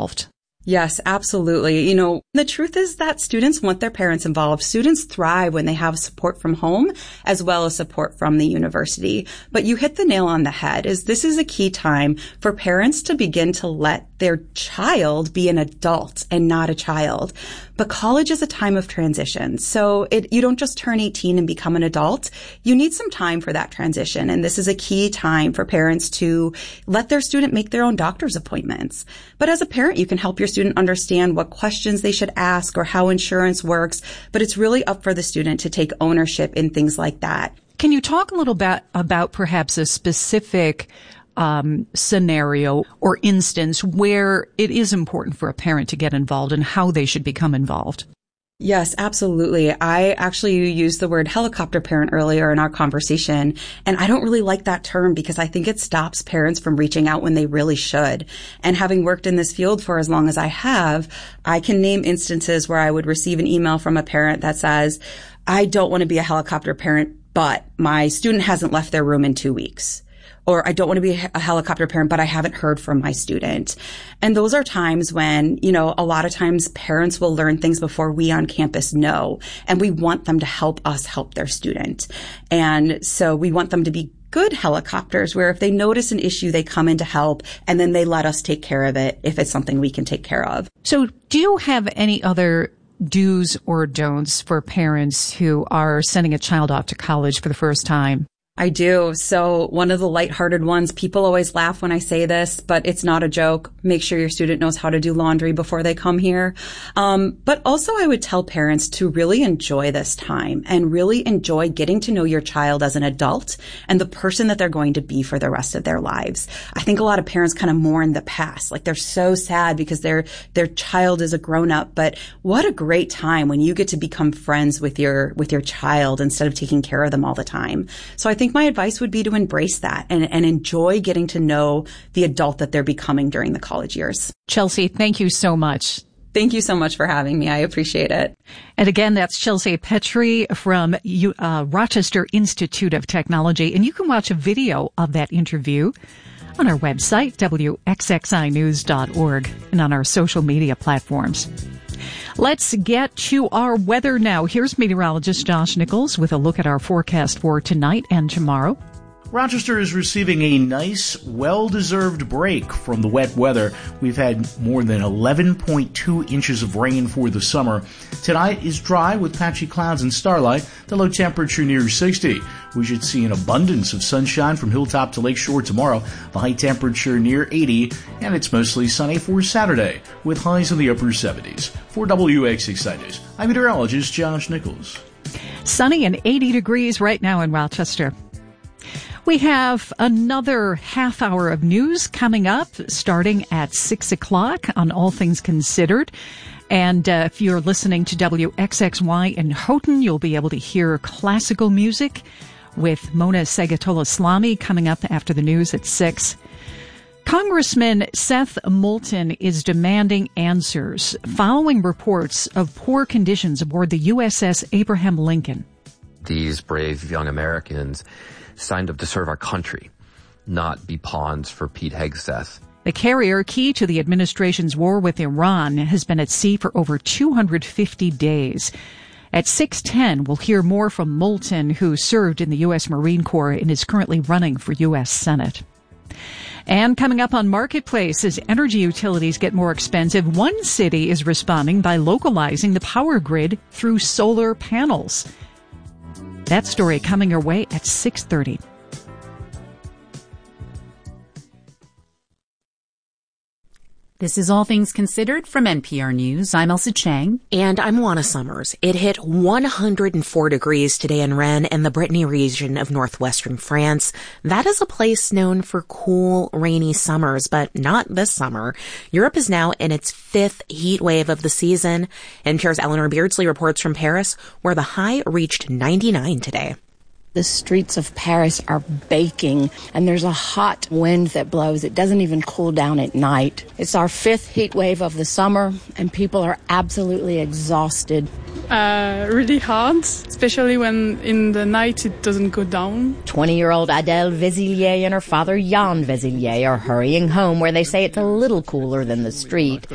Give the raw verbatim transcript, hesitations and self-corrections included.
involved. Yes, absolutely. You know, the truth is that students want their parents involved. Students thrive when they have support from home as well as support from the university. But you hit the nail on the head, is this is a key time for parents to begin to let their child be an adult and not a child. But college is a time of transition. So it, you don't just turn eighteen and become an adult. You need some time for that transition. And this is a key time for parents to let their student make their own doctor's appointments. But as a parent, you can help your student understand what questions they should ask or how insurance works. But it's really up for the student to take ownership in things like that. Can you talk a little bit about perhaps a specific Um, scenario or instance where it is important for a parent to get involved and how they should become involved? Yes, absolutely. I actually used the word helicopter parent earlier in our conversation, and I don't really like that term because I think it stops parents from reaching out when they really should. And having worked in this field for as long as I have, I can name instances where I would receive an email from a parent that says, I don't want to be a helicopter parent, but my student hasn't left their room in two weeks. Or I don't want to be a helicopter parent, but I haven't heard from my student. And those are times when, you know, a lot of times parents will learn things before we on campus know, and we want them to help us help their student. And so we want them to be good helicopters where if they notice an issue, they come in to help, and then they let us take care of it if it's something we can take care of. So do you have any other do's or don'ts for parents who are sending a child off to college for the first time? I do. So one of the lighthearted ones, people always laugh when I say this, but it's not a joke. Make sure your student knows how to do laundry before they come here. Um, but also I would tell parents to really enjoy this time and really enjoy getting to know your child as an adult and the person that they're going to be for the rest of their lives. I think a lot of parents kind of mourn the past. Like they're so sad because their, their child is a grown up, but what a great time when you get to become friends with your, with your child instead of taking care of them all the time. So I think my advice would be to embrace that and, and enjoy getting to know the adult that they're becoming during the college years. Chelsea, thank you so much. Thank you so much for having me. I appreciate it. And again, that's Chelsea Petrie from uh, Rochester Institute of Technology. And you can watch a video of that interview on our website, W X X I news dot org, and on our social media platforms. Let's get to our weather now. Here's meteorologist Josh Nichols with a look at our forecast for tonight and tomorrow. Rochester is receiving a nice, well-deserved break from the wet weather. We've had more than eleven point two inches of rain for the summer. Tonight is dry with patchy clouds and starlight. The low temperature near sixty. We should see an abundance of sunshine from hilltop to lakeshore tomorrow. The high temperature near eighty, and it's mostly sunny for Saturday with highs in the upper seventies. For W X X I News, I'm meteorologist Josh Nichols. Sunny and eighty degrees right now in Rochester. We have another half hour of news coming up starting at six o'clock on All Things Considered. And uh, if you're listening to W X X Y in Houghton, you'll be able to hear classical music with Mona Segatola-Slamy coming up after the news at six. Congressman Seth Moulton is demanding answers following reports of poor conditions aboard the U S S Abraham Lincoln. These brave young Americans signed up to serve our country, not be pawns for Pete Hegseth. The carrier, key to the administration's war with Iran, has been at sea for over two hundred fifty days. At six ten, we'll hear more from Moulton, who served in the U S Marine Corps and is currently running for U S Senate. And coming up on Marketplace, as energy utilities get more expensive, one city is responding by localizing the power grid through solar panels. That story coming your way at six thirty. This is All Things Considered from N P R News. I'm Elsa Chang. And I'm Juana Summers. It hit one hundred four degrees today in Rennes in the Brittany region of northwestern France. That is a place known for cool, rainy summers, but not this summer. Europe is now in its fifth heat wave of the season. N P R's Eleanor Beardsley reports from Paris, where the high reached ninety-nine today. The streets of Paris are baking, and there's a hot wind that blows. It doesn't even cool down at night. It's our fifth heat wave of the summer, and people are absolutely exhausted. Uh, really hard, especially when in the night it doesn't go down. twenty-year-old Adèle Vézillier and her father Jan Vézillier are hurrying home, where they say it's a little cooler than the street.